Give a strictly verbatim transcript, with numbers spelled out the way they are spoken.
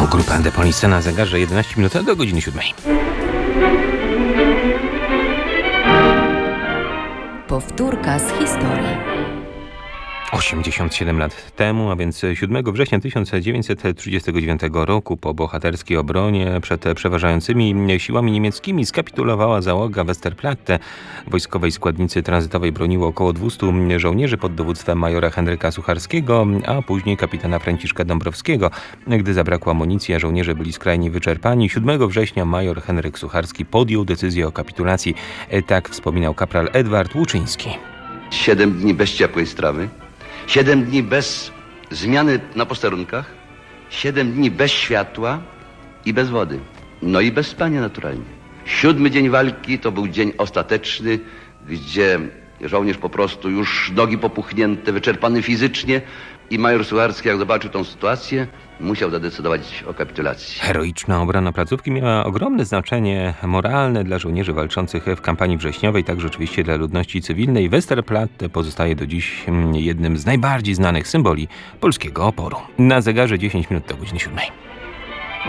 To grupa The Police na zegarze jedenaście minut do godziny siódmej. Powtórka z historii. osiemdziesiąt siedem lat temu, a więc siódmego września tysiąc dziewięćset trzydziestego dziewiątego roku, po bohaterskiej obronie przed przeważającymi siłami niemieckimi, skapitulowała załoga Westerplatte. Wojskowej składnicy tranzytowej broniło około dwustu żołnierzy pod dowództwem majora Henryka Sucharskiego, a później kapitana Franciszka Dąbrowskiego. Gdy zabrakło amunicji, a żołnierze byli skrajnie wyczerpani, siódmego września major Henryk Sucharski podjął decyzję o kapitulacji. Tak wspominał kapral Edward Łuczyński. Siedem dni bez ciepłej strawy. Siedem dni bez zmiany na posterunkach, siedem dni bez światła i bez wody. No i bez spania naturalnie. Siódmy dzień walki to był dzień ostateczny, gdzie żołnierz po prostu już nogi popuchnięte, wyczerpany fizycznie i major Sucharski, jak zobaczył tą sytuację, musiał zadecydować o kapitulacji. Heroiczna obrona placówki miała ogromne znaczenie moralne dla żołnierzy walczących w kampanii wrześniowej, także oczywiście dla ludności cywilnej. Westerplatte pozostaje do dziś jednym z najbardziej znanych symboli polskiego oporu. Na zegarze dziesięć minut do godziny siódmej.